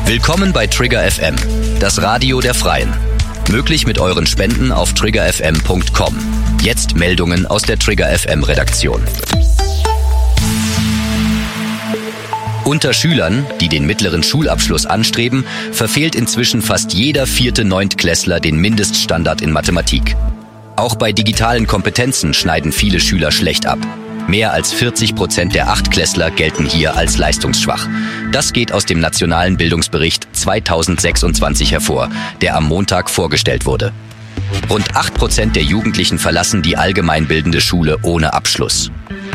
Willkommen bei Trigger FM, das Radio der Freien. Möglich mit euren Spenden auf triggerfm.com. Jetzt Meldungen aus der Trigger FM Redaktion. Unter Schülern, die den mittleren Schulabschluss anstreben, verfehlt inzwischen fast jeder 4. Neuntklässler den Mindeststandard in Mathematik. Auch bei digitalen Kompetenzen schneiden viele Schüler schlecht ab. Mehr als 40% der Achtklässler gelten hier als leistungsschwach. Das geht aus dem Nationalen Bildungsbericht 2026 hervor, der am Montag vorgestellt wurde. Rund 8% der Jugendlichen verlassen die allgemeinbildende Schule ohne Abschluss.